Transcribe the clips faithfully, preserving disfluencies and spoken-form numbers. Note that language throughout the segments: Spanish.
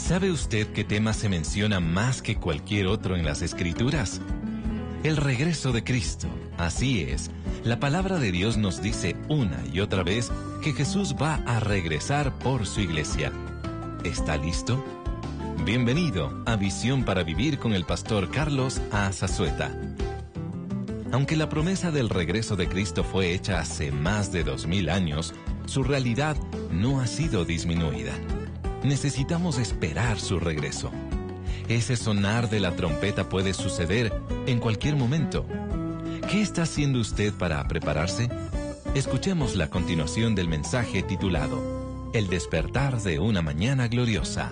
¿Sabe usted qué tema se menciona más que cualquier otro en las Escrituras? El regreso de Cristo. Así es, la palabra de Dios nos dice una y otra vez que Jesús va a regresar por su iglesia. ¿Está listo? Bienvenido a Visión para Vivir con el pastor Carlos A. Zazueta. Aunque la promesa del regreso de Cristo fue hecha hace más de dos mil años, su realidad no ha sido disminuida. Necesitamos esperar su regreso. Ese sonar de la trompeta puede suceder en cualquier momento. ¿Qué está haciendo usted para prepararse? Escuchemos la continuación del mensaje titulado El despertar de una mañana gloriosa.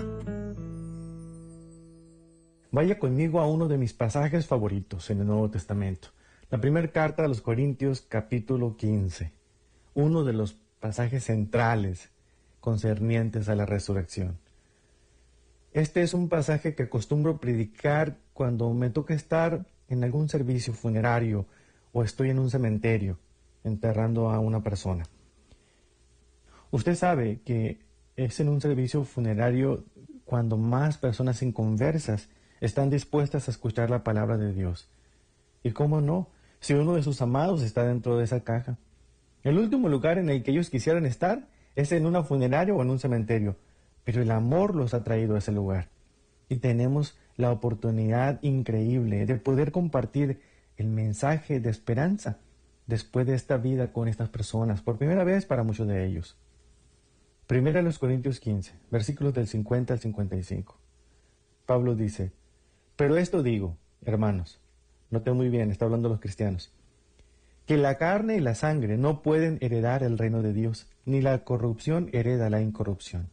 Vaya conmigo a uno de mis pasajes favoritos en el Nuevo Testamento. La primera carta a los Corintios, capítulo quince. Uno de los pasajes centrales concernientes a la resurrección. Este es un pasaje que acostumbro predicar cuando me toca estar en algún servicio funerario o estoy en un cementerio enterrando a una persona. Usted sabe que es en un servicio funerario cuando más personas inconversas están dispuestas a escuchar la palabra de Dios. Y cómo no, si uno de sus amados está dentro de esa caja. El último lugar en el que ellos quisieran estar es en una funeraria o en un cementerio, pero el amor los ha traído a ese lugar. Y tenemos la oportunidad increíble de poder compartir el mensaje de esperanza después de esta vida con estas personas, por primera vez para muchos de ellos. Primera los Corintios quince, versículos del cincuenta al cincuenta y cinco. Pablo dice, pero esto digo, hermanos, noten muy bien, está hablando a los cristianos, que la carne y la sangre no pueden heredar el reino de Dios, ni la corrupción hereda la incorrupción.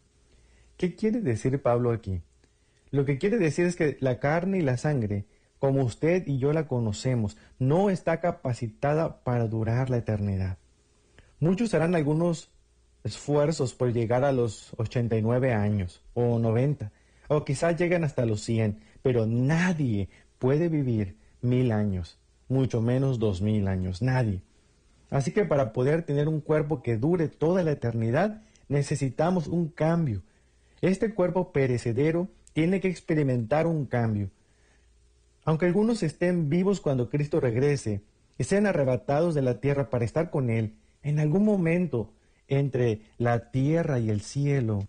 ¿Qué quiere decir Pablo aquí? Lo que quiere decir es que la carne y la sangre, como usted y yo la conocemos, no está capacitada para durar la eternidad. Muchos harán algunos esfuerzos por llegar a los ochenta y nueve años, o noventa, o quizás lleguen hasta los cien, pero nadie puede vivir mil años. Mucho menos dos mil años, nadie. Así que para poder tener un cuerpo que dure toda la eternidad, necesitamos un cambio. Este cuerpo perecedero tiene que experimentar un cambio. Aunque algunos estén vivos cuando Cristo regrese y sean arrebatados de la tierra para estar con Él, en algún momento entre la tierra y el cielo,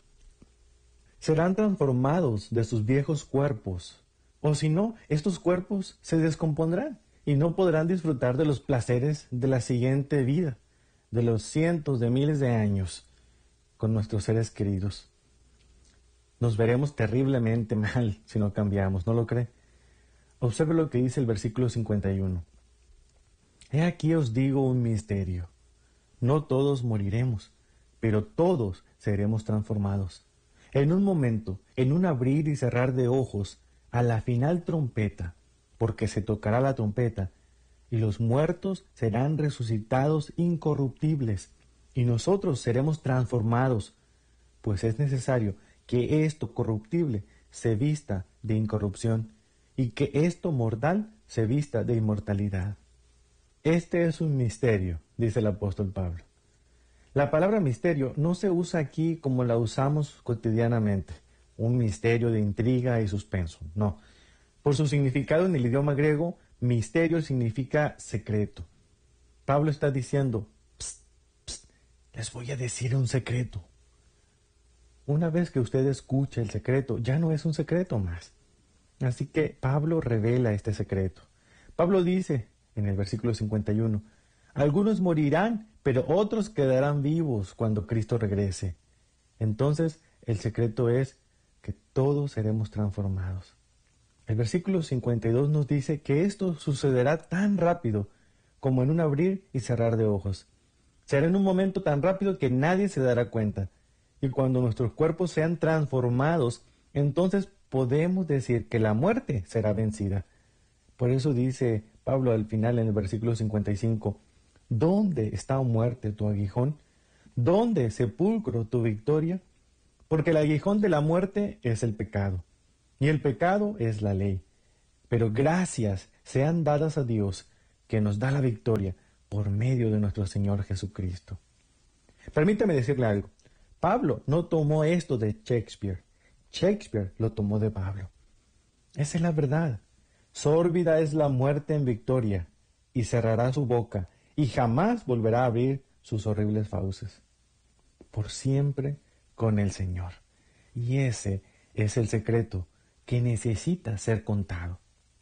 serán transformados de sus viejos cuerpos. O si no, estos cuerpos se descompondrán y no podrán disfrutar de los placeres de la siguiente vida, de los cientos de miles de años con nuestros seres queridos. Nos veremos terriblemente mal si no cambiamos, ¿no lo cree? Observe lo que dice el versículo cincuenta y uno. He aquí os digo un misterio. No todos moriremos, pero todos seremos transformados. En un momento, en un abrir y cerrar de ojos, a la final trompeta, porque se tocará la trompeta, y los muertos serán resucitados incorruptibles, y nosotros seremos transformados, pues es necesario que esto corruptible se vista de incorrupción, y que esto mortal se vista de inmortalidad. Este es un misterio, dice el apóstol Pablo. La palabra misterio no se usa aquí como la usamos cotidianamente, un misterio de intriga y suspenso, no. Por su significado en el idioma griego, misterio significa secreto. Pablo está diciendo, psst, psst, les voy a decir un secreto. Una vez que usted escucha el secreto, ya no es un secreto más. Así que Pablo revela este secreto. Pablo dice en el versículo cincuenta y uno, algunos morirán, pero otros quedarán vivos cuando Cristo regrese. Entonces, el secreto es que todos seremos transformados. El versículo cincuenta y dos nos dice que esto sucederá tan rápido como en un abrir y cerrar de ojos. Será en un momento tan rápido que nadie se dará cuenta. Y cuando nuestros cuerpos sean transformados, entonces podemos decir que la muerte será vencida. Por eso dice Pablo al final en el versículo cincuenta y cinco, ¿dónde está, oh muerte, tu aguijón? ¿Dónde, sepulcro, tu victoria? Porque el aguijón de la muerte es el pecado, y el pecado es la ley. Pero gracias sean dadas a Dios, que nos da la victoria por medio de nuestro Señor Jesucristo. Permítame decirle algo. Pablo no tomó esto de Shakespeare. Shakespeare lo tomó de Pablo. Esa es la verdad. Sórbida es la muerte en victoria, y cerrará su boca, y jamás volverá a abrir sus horribles fauces. Por siempre con el Señor. Y ese es el secreto que necesita ser contado.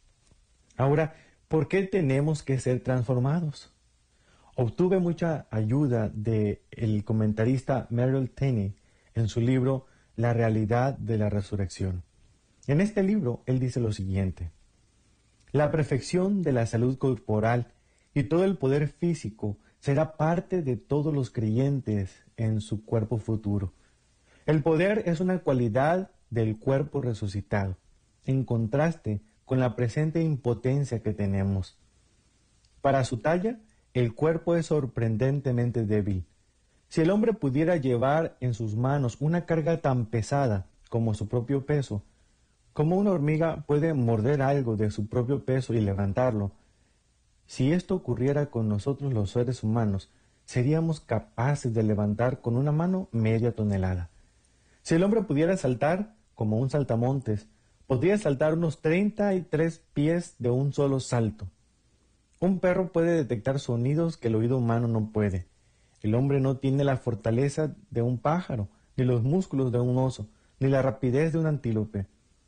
Ahora, ¿por qué tenemos que ser transformados? Obtuve mucha ayuda del comentarista Merrill Tenney en su libro La realidad de la resurrección. En este libro, él dice lo siguiente: la perfección de la salud corporal y todo el poder físico será parte de todos los creyentes en su cuerpo futuro. El poder es una cualidad del cuerpo resucitado, en contraste con la presente impotencia que tenemos. Para su talla, el cuerpo es sorprendentemente débil. Si el hombre pudiera llevar en sus manos una carga tan pesada como su propio peso, como una hormiga puede morder algo de su propio peso y levantarlo, si esto ocurriera con nosotros los seres humanos, seríamos capaces de levantar con una mano media tonelada. Si el hombre pudiera saltar como un saltamontes, podría saltar unos treinta y tres pies de un solo salto. Un perro puede detectar sonidos que el oído humano no puede. El hombre no tiene la fortaleza de un pájaro, ni los músculos de un oso, ni la rapidez de un antílope.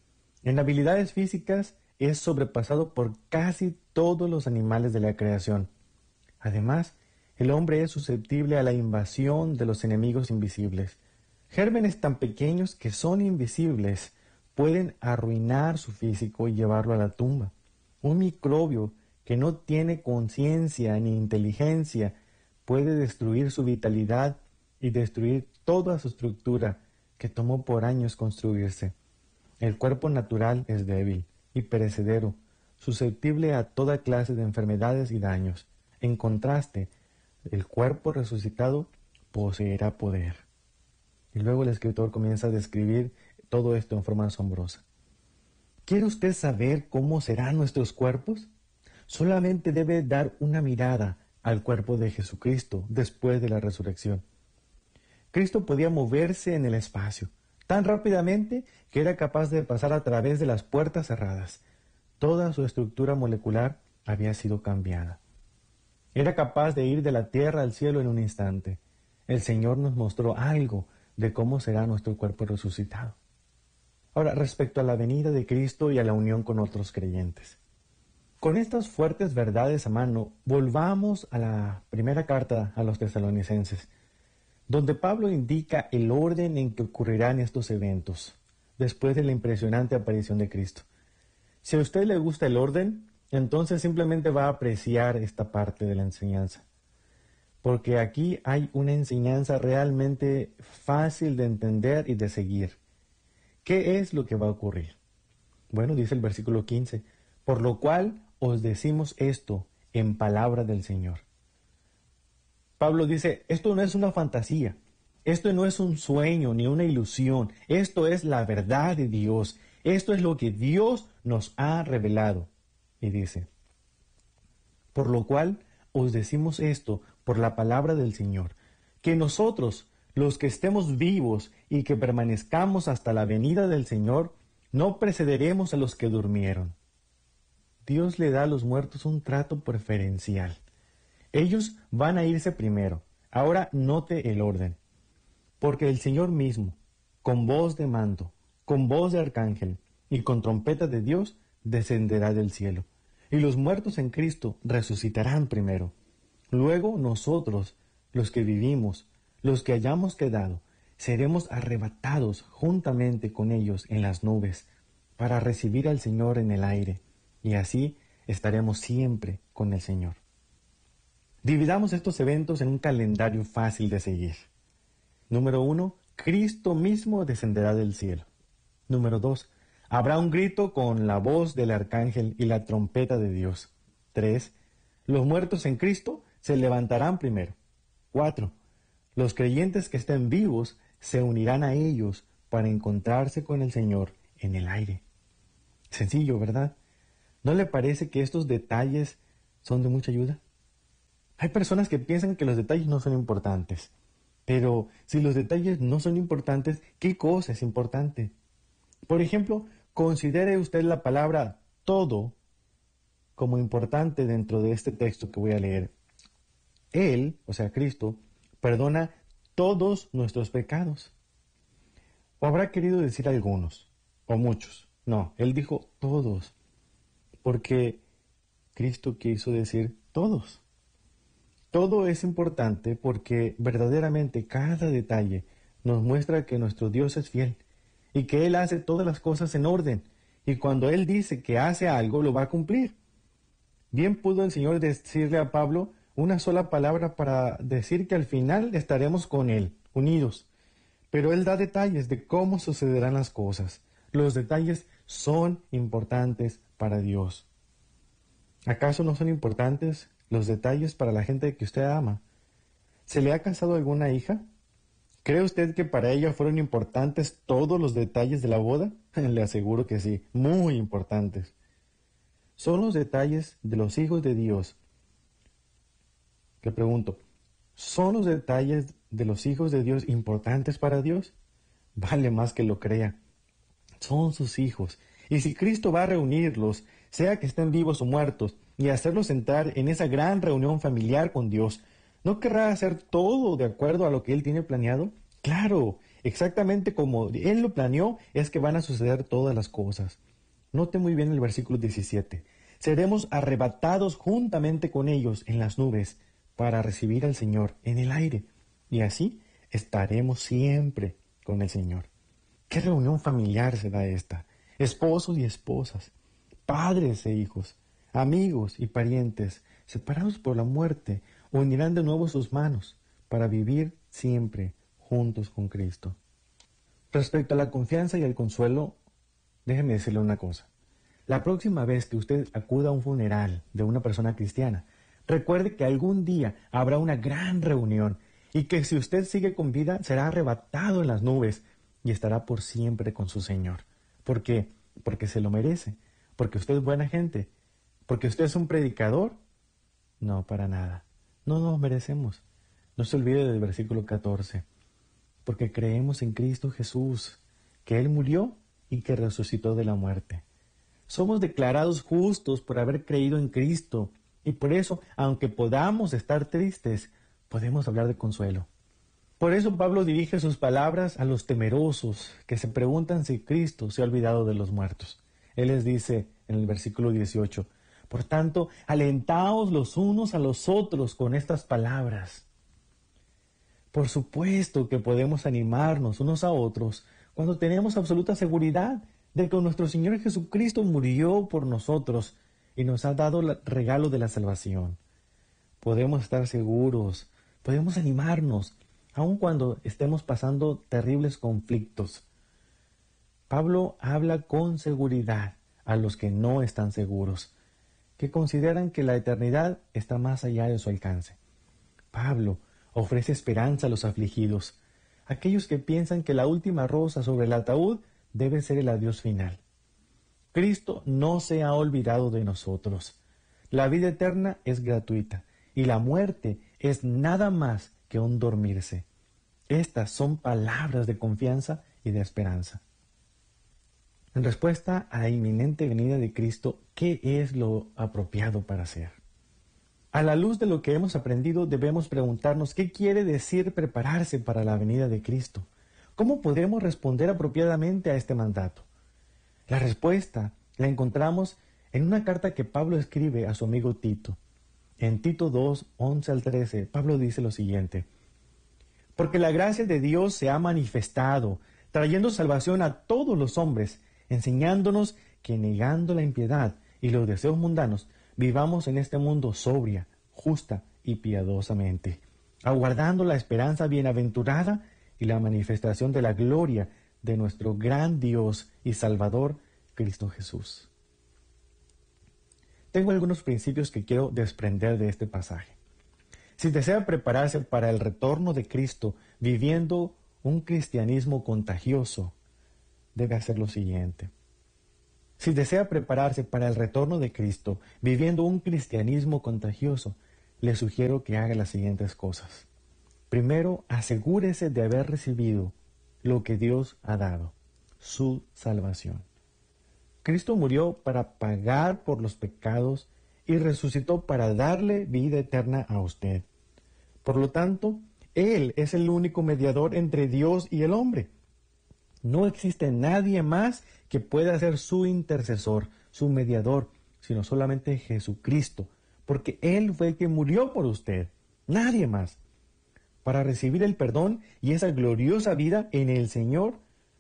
En habilidades físicas es sobrepasado por casi todos los animales de la creación. Además, el hombre es susceptible a la invasión de los enemigos invisibles. Gérmenes tan pequeños que son invisibles pueden arruinar su físico y llevarlo a la tumba. Un microbio que no tiene conciencia ni inteligencia puede destruir su vitalidad y destruir toda su estructura que tomó por años construirse. El cuerpo natural es débil y perecedero, susceptible a toda clase de enfermedades y daños. En contraste, el cuerpo resucitado poseerá poder. Y luego el escritor comienza a describir todo esto en forma asombrosa. ¿Quiere usted saber cómo serán nuestros cuerpos? Solamente debe dar una mirada al cuerpo de Jesucristo después de la resurrección. Cristo podía moverse en el espacio tan rápidamente que era capaz de pasar a través de las puertas cerradas. Toda su estructura molecular había sido cambiada. Era capaz de ir de la tierra al cielo en un instante. El Señor nos mostró algo de cómo será nuestro cuerpo resucitado. Ahora, respecto a la venida de Cristo y a la unión con otros creyentes. Con estas fuertes verdades a mano, volvamos a la primera carta a los tesalonicenses, donde Pablo indica el orden en que ocurrirán estos eventos, después de la impresionante aparición de Cristo. Si a usted le gusta el orden, entonces simplemente va a apreciar esta parte de la enseñanza, porque aquí hay una enseñanza realmente fácil de entender y de seguir. ¿Qué es lo que va a ocurrir? Bueno, dice el versículo quince, por lo cual os decimos esto en palabra del Señor. Pablo dice, esto no es una fantasía, esto no es un sueño ni una ilusión, esto es la verdad de Dios, esto es lo que Dios nos ha revelado. Y dice, por lo cual os decimos esto por la palabra del Señor, que nosotros, los que estemos vivos y que permanezcamos hasta la venida del Señor, no precederemos a los que durmieron. Dios le da a los muertos un trato preferencial. Ellos van a irse primero. Ahora note el orden. Porque el Señor mismo, con voz de mando, con voz de arcángel y con trompeta de Dios, descenderá del cielo. Y los muertos en Cristo resucitarán primero. Luego nosotros, los que vivimos, los que hayamos quedado, seremos arrebatados juntamente con ellos en las nubes, para recibir al Señor en el aire, y así estaremos siempre con el Señor. Dividamos estos eventos en un calendario fácil de seguir. Número uno, Cristo mismo descenderá del cielo. Número dos, habrá un grito con la voz del arcángel y la trompeta de Dios. Tres, los muertos en Cristo se levantarán primero. Cuatro, los creyentes que estén vivos se unirán a ellos para encontrarse con el Señor en el aire. Sencillo, ¿verdad? ¿No le parece que estos detalles son de mucha ayuda? Hay personas que piensan que los detalles no son importantes. Pero si los detalles no son importantes, ¿qué cosa es importante? Por ejemplo, considere usted la palabra todo como importante dentro de este texto que voy a leer. Él, o sea, Cristo, perdona todos nuestros pecados. ¿O habrá querido decir algunos? ¿O muchos? No, Él dijo todos, porque Cristo quiso decir todos. Todo es importante porque verdaderamente cada detalle nos muestra que nuestro Dios es fiel y que Él hace todas las cosas en orden, y cuando Él dice que hace algo, lo va a cumplir. Bien pudo el Señor decirle a Pablo una sola palabra para decir que al final estaremos con Él, unidos. Pero Él da detalles de cómo sucederán las cosas. Los detalles son importantes para Dios. ¿Acaso no son importantes los detalles para la gente que usted ama? ¿Se le ha casado alguna hija? ¿Cree usted que para ella fueron importantes todos los detalles de la boda? Le aseguro que sí, muy importantes. Son los detalles de los hijos de Dios. Le pregunto, ¿son los detalles de los hijos de Dios importantes para Dios? Vale más que lo crea. Son sus hijos. Y si Cristo va a reunirlos, sea que estén vivos o muertos, y hacerlos entrar en esa gran reunión familiar con Dios, ¿no querrá hacer todo de acuerdo a lo que Él tiene planeado? Claro, exactamente como Él lo planeó es que van a suceder todas las cosas. Note muy bien el versículo diecisiete. Seremos arrebatados juntamente con ellos en las nubes para recibir al Señor en el aire, y así estaremos siempre con el Señor. ¿Qué reunión familiar será esta? Esposos y esposas, padres e hijos, amigos y parientes, separados por la muerte, unirán de nuevo sus manos para vivir siempre juntos con Cristo. Respecto a la confianza y el consuelo, déjeme decirle una cosa. La próxima vez que usted acuda a un funeral de una persona cristiana, recuerde que algún día habrá una gran reunión y que si usted sigue con vida será arrebatado en las nubes y estará por siempre con su Señor. ¿Por qué? Porque se lo merece, porque usted es buena gente, porque usted es un predicador. No, para nada. No nos merecemos. No se olvide del versículo catorce. Porque creemos en Cristo Jesús, que Él murió y que resucitó de la muerte. Somos declarados justos por haber creído en Cristo, y por eso, aunque podamos estar tristes, podemos hablar de consuelo. Por eso Pablo dirige sus palabras a los temerosos, que se preguntan si Cristo se ha olvidado de los muertos. Él les dice en el versículo dieciocho, por tanto, alentaos los unos a los otros con estas palabras. Por supuesto que podemos animarnos unos a otros cuando tenemos absoluta seguridad de que nuestro Señor Jesucristo murió por nosotros y nos ha dado el regalo de la salvación. Podemos estar seguros, podemos animarnos, aun cuando estemos pasando terribles conflictos. Pablo habla con seguridad a los que no están seguros, que consideran que la eternidad está más allá de su alcance. Pablo ofrece esperanza a los afligidos, aquellos que piensan que la última rosa sobre el ataúd debe ser el adiós final. Cristo no se ha olvidado de nosotros. La vida eterna es gratuita y la muerte es nada más que un dormirse. Estas son palabras de confianza y de esperanza. En respuesta a la inminente venida de Cristo, ¿qué es lo apropiado para hacer? A la luz de lo que hemos aprendido, debemos preguntarnos qué quiere decir prepararse para la venida de Cristo. ¿Cómo podremos responder apropiadamente a este mandato? La respuesta la encontramos en una carta que Pablo escribe a su amigo Tito. En Tito dos, once al trece, Pablo dice lo siguiente: porque la gracia de Dios se ha manifestado, trayendo salvación a todos los hombres, enseñándonos que negando la impiedad y los deseos mundanos, vivamos en este mundo sobria, justa y piadosamente, aguardando la esperanza bienaventurada y la manifestación de la gloria de nuestro gran Dios y Salvador, Cristo Jesús. Tengo algunos principios que quiero desprender de este pasaje. Si desea prepararse para el retorno de Cristo viviendo un cristianismo contagioso, debe hacer lo siguiente. Si desea prepararse para el retorno de Cristo viviendo un cristianismo contagioso, le sugiero que haga las siguientes cosas. Primero, asegúrese de haber recibido lo que Dios ha dado, su salvación. Cristo murió para pagar por los pecados y resucitó para darle vida eterna a usted. Por lo tanto, Él es el único mediador entre Dios y el hombre. No existe nadie más que pueda ser su intercesor, su mediador, sino solamente Jesucristo, porque Él fue el que murió por usted, nadie más. Para recibir el perdón y esa gloriosa vida en el Señor,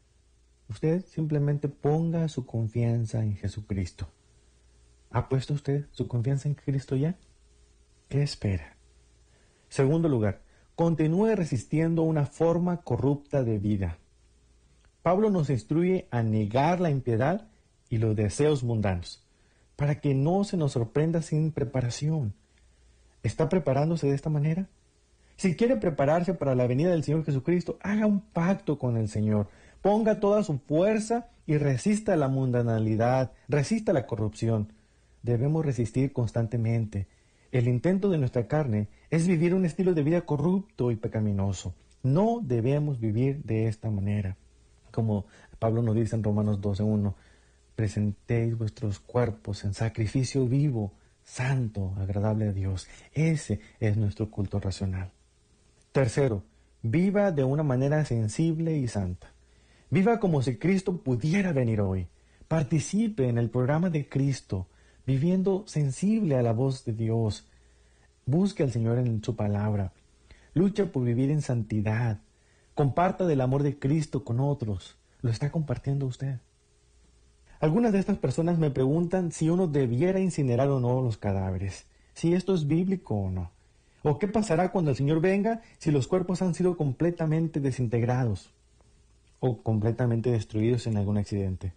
usted simplemente ponga su confianza en Jesucristo. ¿Ha puesto usted su confianza en Cristo ya? ¿Qué espera? Segundo lugar, continúe resistiendo una forma corrupta de vida. Pablo nos instruye a negar la impiedad y los deseos mundanos, para que no se nos sorprenda sin preparación. ¿Está preparándose de esta manera? Si quiere prepararse para la venida del Señor Jesucristo, haga un pacto con el Señor. Ponga toda su fuerza y resista la mundanalidad, resista la corrupción. Debemos resistir constantemente. El intento de nuestra carne es vivir un estilo de vida corrupto y pecaminoso. No debemos vivir de esta manera. Como Pablo nos dice en Romanos doce uno, presentéis vuestros cuerpos en sacrificio vivo, santo, agradable a Dios. Ese es nuestro culto racional. Tercero, viva de una manera sensible y santa. Viva como si Cristo pudiera venir hoy. Participe en el programa de Cristo, viviendo sensible a la voz de Dios. Busque al Señor en su palabra. Lucha por vivir en santidad. Comparta del amor de Cristo con otros. ¿Lo está compartiendo usted? Algunas de estas personas me preguntan si uno debiera incinerar o no los cadáveres, si esto es bíblico o no. ¿O qué pasará cuando el Señor venga si los cuerpos han sido completamente desintegrados o completamente destruidos en algún accidente?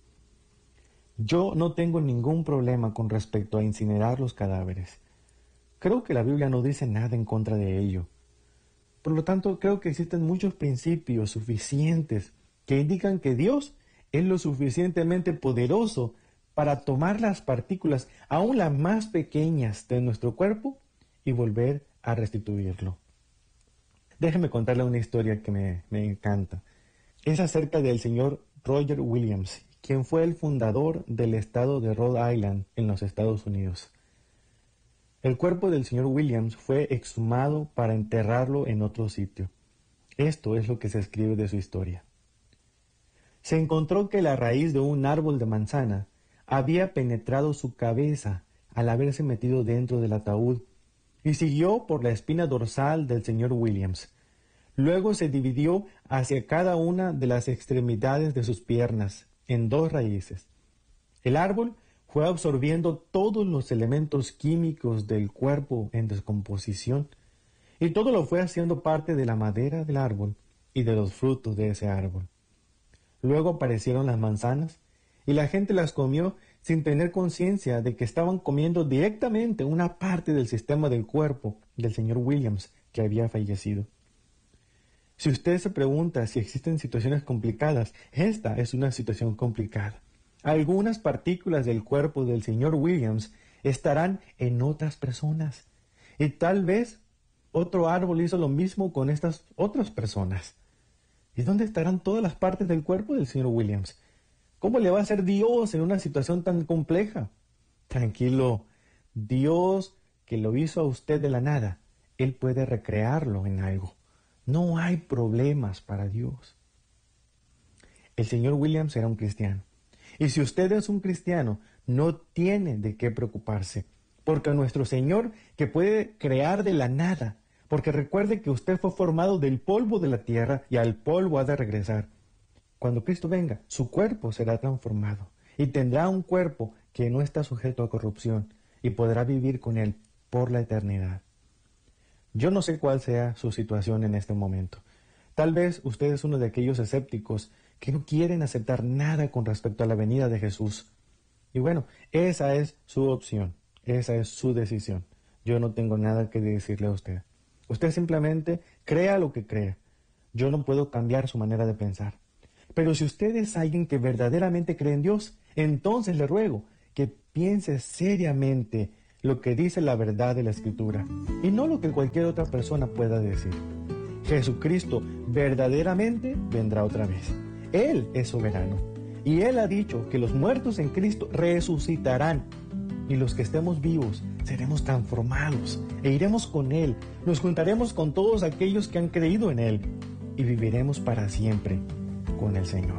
Yo no tengo ningún problema con respecto a incinerar los cadáveres. Creo que la Biblia no dice nada en contra de ello. Por lo tanto, creo que existen muchos principios suficientes que indican que Dios es lo suficientemente poderoso para tomar las partículas, aún las más pequeñas, de nuestro cuerpo y volver a restituirlo. Déjeme contarle una historia que me, me encanta. Es acerca del señor Roger Williams, quien fue el fundador del estado de Rhode Island en los Estados Unidos. El cuerpo del señor Williams fue exhumado para enterrarlo en otro sitio. Esto es lo que se escribe de su historia. Se encontró que la raíz de un árbol de manzana había penetrado su cabeza al haberse metido dentro del ataúd y siguió por la espina dorsal del señor Williams. Luego se dividió hacia cada una de las extremidades de sus piernas en dos raíces. El árbol fue absorbiendo todos los elementos químicos del cuerpo en descomposición, y todo lo fue haciendo parte de la madera del árbol y de los frutos de ese árbol. Luego aparecieron las manzanas, y la gente las comió sin tener conciencia de que estaban comiendo directamente una parte del sistema del cuerpo del señor Williams que había fallecido. Si usted se pregunta si existen situaciones complicadas, esta es una situación complicada. Algunas partículas del cuerpo del señor Williams estarán en otras personas. Y tal vez otro árbol hizo lo mismo con estas otras personas. ¿Y dónde estarán todas las partes del cuerpo del señor Williams? ¿Cómo le va a hacer Dios en una situación tan compleja? Tranquilo, Dios que lo hizo a usted de la nada, Él puede recrearlo en algo. No hay problemas para Dios. El señor Williams era un cristiano. Y si usted es un cristiano, no tiene de qué preocuparse, porque nuestro Señor, que puede crear de la nada, porque recuerde que usted fue formado del polvo de la tierra y al polvo ha de regresar. Cuando Cristo venga, su cuerpo será transformado y tendrá un cuerpo que no está sujeto a corrupción y podrá vivir con Él por la eternidad. Yo no sé cuál sea su situación en este momento. Tal vez usted es uno de aquellos escépticos que no quieren aceptar nada con respecto a la venida de Jesús. Y bueno, esa es su opción, esa es su decisión. Yo no tengo nada que decirle a usted. Usted simplemente crea lo que crea. Yo no puedo cambiar su manera de pensar. Pero si usted es alguien que verdaderamente cree en Dios, entonces le ruego que piense seriamente lo que dice la verdad de la Escritura y no lo que cualquier otra persona pueda decir. Jesucristo verdaderamente vendrá otra vez. Él es soberano. Y Él ha dicho que los muertos en Cristo resucitarán. Y los que estemos vivos seremos transformados e iremos con Él. Nos juntaremos con todos aquellos que han creído en Él y viviremos para siempre con el Señor.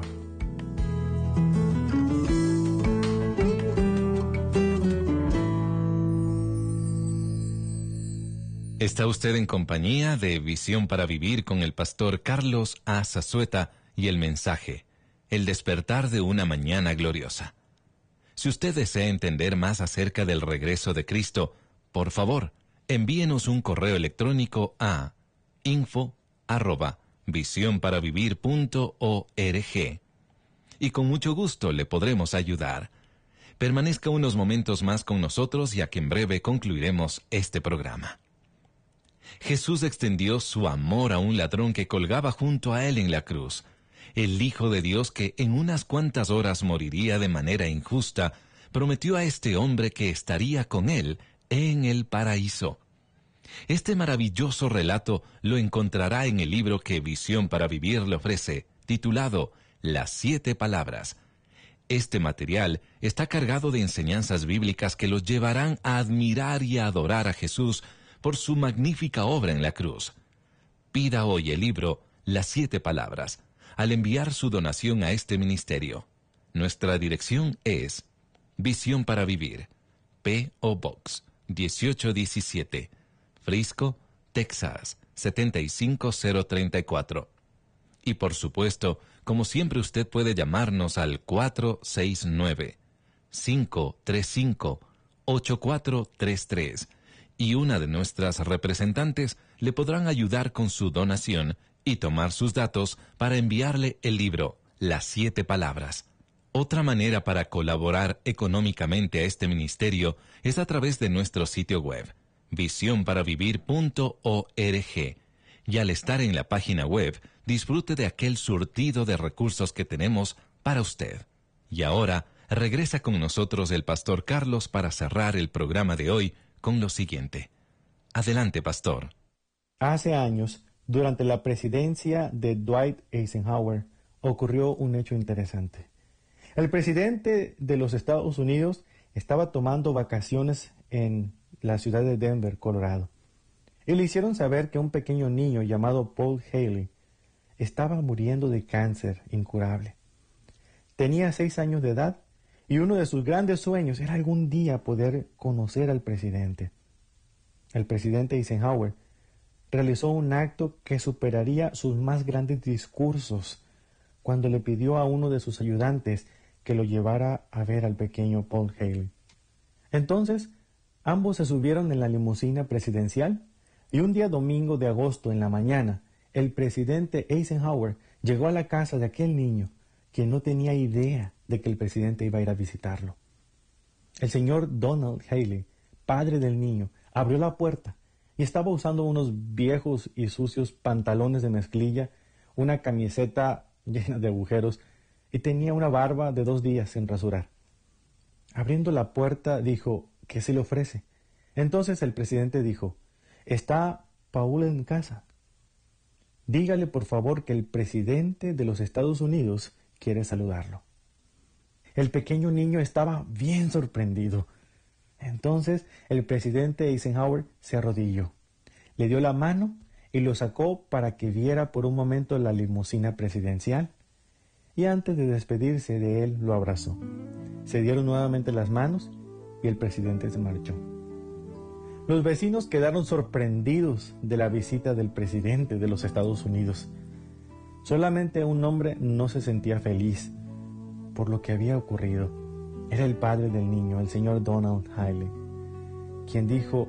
Está usted en compañía de Visión para Vivir con el pastor Carlos A. Zazueta y el mensaje, El despertar de una mañana gloriosa. Si usted desea entender más acerca del regreso de Cristo, por favor, envíenos un correo electrónico a info arroba visión para vivir punto org y con mucho gusto le podremos ayudar. Permanezca unos momentos más con nosotros, ya que en breve concluiremos este programa. Jesús extendió su amor a un ladrón que colgaba junto a él en la cruz. El Hijo de Dios, que en unas cuantas horas moriría de manera injusta, prometió a este hombre que estaría con él en el paraíso. Este maravilloso relato lo encontrará en el libro que Visión para Vivir le ofrece, titulado Las Siete Palabras. Este material está cargado de enseñanzas bíblicas que los llevarán a admirar y a adorar a Jesús por su magnífica obra en la cruz. Pida hoy el libro Las Siete Palabras al enviar su donación a este ministerio. Nuestra dirección es Visión para Vivir, P O Box dieciocho diecisiete, Frisco, Texas setenta y cinco mil treinta y cuatro. Y por supuesto, como siempre, usted puede llamarnos al cuatro seis nueve, cinco tres cinco, ocho cuatro tres tres y una de nuestras representantes le podrán ayudar con su donación y tomar sus datos para enviarle el libro Las Siete Palabras. Otra manera para colaborar económicamente a este ministerio es a través de nuestro sitio web, visión para vivir punto org. Y al estar en la página web, disfrute de aquel surtido de recursos que tenemos para usted. Y ahora, regresa con nosotros el pastor Carlos para cerrar el programa de hoy con lo siguiente. Adelante, pastor. Hace años, durante la presidencia de Dwight Eisenhower, ocurrió un hecho interesante. El presidente de los Estados Unidos estaba tomando vacaciones en la ciudad de Denver, Colorado, y le hicieron saber que un pequeño niño llamado Paul Haley estaba muriendo de cáncer incurable. Tenía seis años de edad y uno de sus grandes sueños era algún día poder conocer al presidente. El presidente Eisenhower realizó un acto que superaría sus más grandes discursos cuando le pidió a uno de sus ayudantes que lo llevara a ver al pequeño Paul Haley. Entonces, ambos se subieron en la limusina presidencial y un día domingo de agosto en la mañana, el presidente Eisenhower llegó a la casa de aquel niño, quien no tenía idea de que el presidente iba a ir a visitarlo. El señor Donald Haley, padre del niño, abrió la puerta y estaba usando unos viejos y sucios pantalones de mezclilla, una camiseta llena de agujeros y tenía una barba de dos días sin rasurar. Abriendo la puerta, dijo, ¿qué se le ofrece? Entonces el presidente dijo, ¿está Paul en casa? Dígale por favor que el presidente de los Estados Unidos quiere saludarlo. El pequeño niño estaba bien sorprendido. Entonces el presidente Eisenhower se arrodilló, le dio la mano y lo sacó para que viera por un momento la limusina presidencial, y antes de despedirse de él lo abrazó. Se dieron nuevamente las manos y el presidente se marchó. Los vecinos quedaron sorprendidos de la visita del presidente de los Estados Unidos. Solamente un hombre no se sentía feliz por lo que había ocurrido. Era el padre del niño, el señor Donald Haley, quien dijo,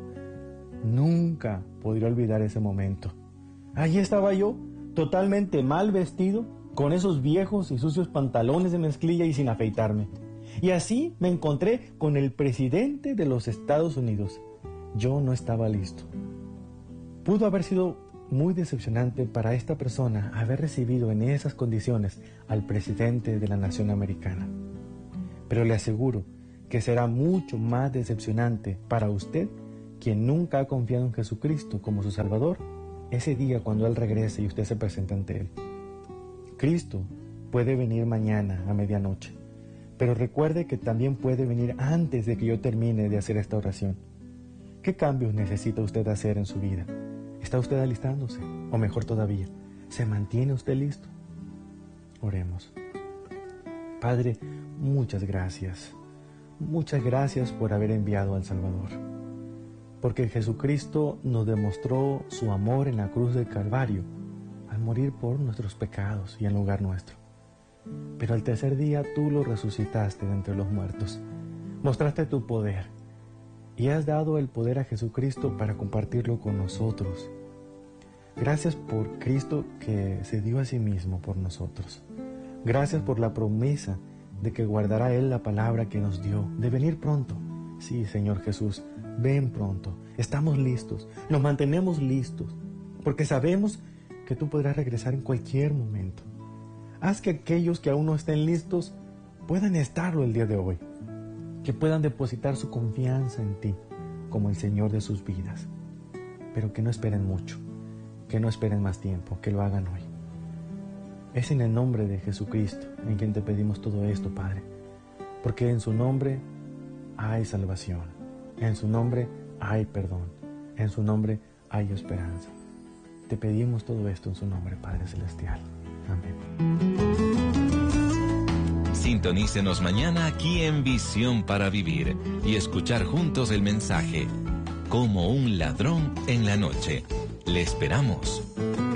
nunca podría olvidar ese momento. Allí estaba yo, totalmente mal vestido, con esos viejos y sucios pantalones de mezclilla y sin afeitarme. Y así me encontré con el presidente de los Estados Unidos. Yo no estaba listo. Pudo haber sido muy decepcionante para esta persona haber recibido en esas condiciones al presidente de la nación americana. Pero le aseguro que será mucho más decepcionante para usted, quien nunca ha confiado en Jesucristo como su Salvador, ese día cuando Él regrese y usted se presente ante Él. Cristo puede venir mañana a medianoche, pero recuerde que también puede venir antes de que yo termine de hacer esta oración. ¿Qué cambios necesita usted hacer en su vida? ¿Está usted alistándose? O mejor todavía, ¿se mantiene usted listo? Oremos. Padre, muchas gracias. Muchas gracias por haber enviado al Salvador. Porque Jesucristo nos demostró su amor en la cruz del Calvario al morir por nuestros pecados y en lugar nuestro. Pero al tercer día tú lo resucitaste de entre los muertos. Mostraste tu poder y has dado el poder a Jesucristo para compartirlo con nosotros. Gracias por Cristo que se dio a sí mismo por nosotros. Gracias por la promesa de que guardará Él la palabra que nos dio, de venir pronto. Sí, Señor Jesús, ven pronto. Estamos listos, nos mantenemos listos, porque sabemos que tú podrás regresar en cualquier momento. Haz que aquellos que aún no estén listos puedan estarlo el día de hoy, que puedan depositar su confianza en ti como el Señor de sus vidas, pero que no esperen mucho, que no esperen más tiempo, que lo hagan hoy. Es en el nombre de Jesucristo en quien te pedimos todo esto, Padre, porque en su nombre hay salvación, en su nombre hay perdón, en su nombre hay esperanza. Te pedimos todo esto en su nombre, Padre Celestial. Amén. Sintonícenos mañana aquí en Visión para Vivir y escuchar juntos el mensaje, como un ladrón en la noche. Le esperamos.